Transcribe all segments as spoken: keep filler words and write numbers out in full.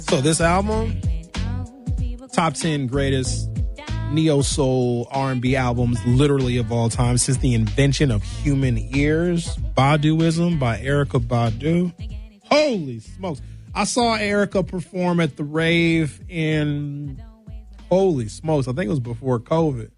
So this album, top ten greatest neo-soul R and B albums literally of all time since the invention of human ears. Baduism by Erykah Badu. Holy smokes. I saw Erykah perform at the rave in, holy smokes, I think it was before COVID.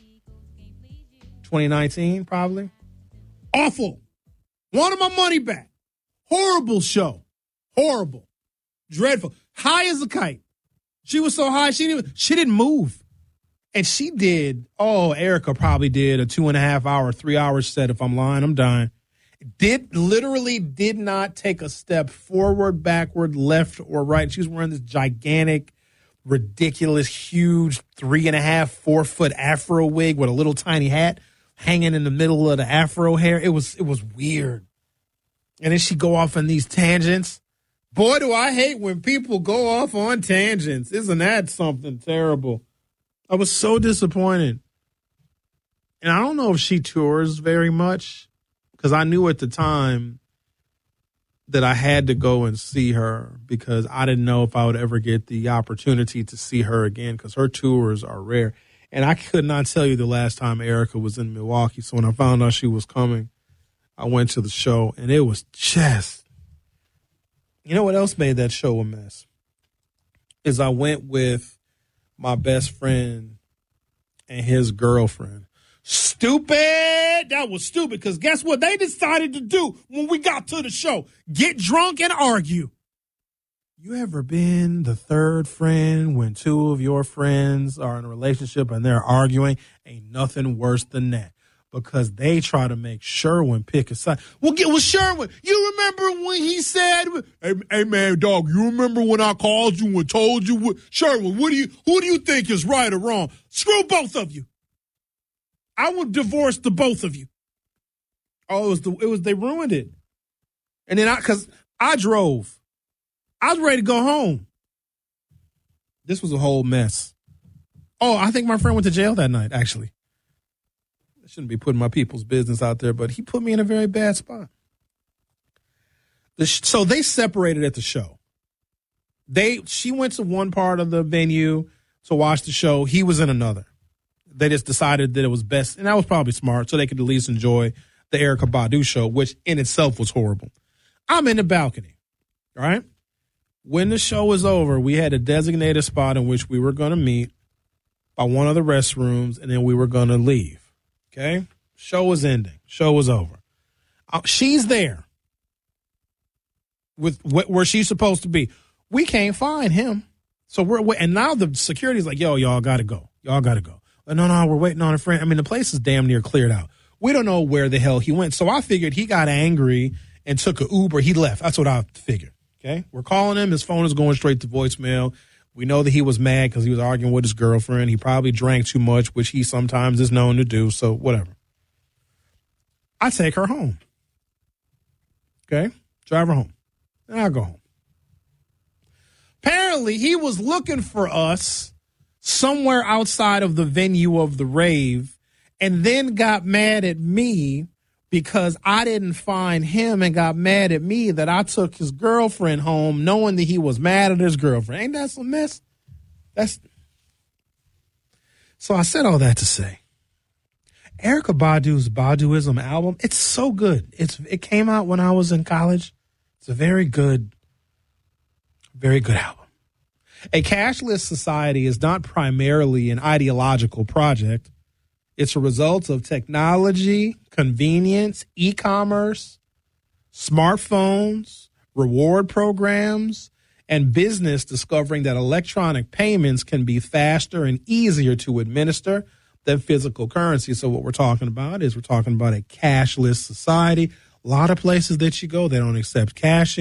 twenty nineteen, probably. Awful. Wanted my money back. Horrible show. Horrible. Dreadful. High as a kite. She was so high, she didn't even, she didn't move. And she did, oh, Erykah probably did a two and a half hour, three hour set. If I'm lying, I'm dying. Did literally did not take a step forward, backward, left, or right. She was wearing this gigantic, ridiculous, huge three and a half, four foot afro wig with a little tiny hat hanging in the middle of the afro hair. It was it was weird. And then she go off on these tangents. Boy, do I hate when people go off on tangents. Isn't that something terrible? I was so disappointed. And I don't know if she tours very much, because I knew at the time that I had to go and see her because I didn't know if I would ever get the opportunity to see her again, because her tours are rare. And I could not tell you the last time Erykah was in Milwaukee. So when I found out she was coming, I went to the show, and it was just... You know what else made that show a mess? Is I went with my best friend and his girlfriend. Stupid! That was stupid, because guess what they decided to do when we got to the show? Get drunk and argue. You ever been the third friend when two of your friends are in a relationship and they're arguing? Ain't nothing worse than that. Because they try to make Sherwin pick a side. Well, get with Sherwin. You remember when he said, hey, hey, man, dog, you remember when I called you and told you what? Sherwin, what do you, who do you think is right or wrong? Screw both of you. I would divorce the both of you. Oh, it was, the, it was they ruined it. And then I, because I drove. I was ready to go home. This was a whole mess. Oh, I think my friend went to jail that night, actually. I shouldn't be putting my people's business out there, but he put me in a very bad spot. The sh- so they separated at the show. They She went to one part of the venue to watch the show. He was in another. They just decided that it was best, and that was probably smart, so they could at least enjoy the Erykah Badu show, which in itself was horrible. I'm in the balcony, all right? When the show was over, we had a designated spot in which we were going to meet by one of the restrooms, and then we were going to leave. Okay, show was ending. Show was over. Uh, she's there with wh- where she's supposed to be. We can't find him, so we're wait- and now the security's like, "Yo, y'all got to go. Y'all got to go." But no, no, we're waiting on a friend. I mean, the place is damn near cleared out. We don't know where the hell he went. So I figured he got angry and took an Uber. He left. That's what I figured. Okay, we're calling him. His phone is going straight to voicemail. We know that he was mad because he was arguing with his girlfriend. He probably drank too much, which he sometimes is known to do. So whatever. I take her home. Okay? Drive her home. Then I go home. Apparently, he was looking for us somewhere outside of the venue of the rave and then got mad at me because I didn't find him and got mad at me that I took his girlfriend home knowing that he was mad at his girlfriend. Ain't that some mess? That's So I said all that to say, Erykah Badu's Baduism album, it's so good. It's It came out when I was in college. It's a very good, very good album. A Cashless Society is not primarily an ideological project. It's a result of technology, convenience, e-commerce, smartphones, reward programs, and business discovering that electronic payments can be faster and easier to administer than physical currency. So what we're talking about is we're talking about a cashless society. A lot of places that you go, they don't accept cash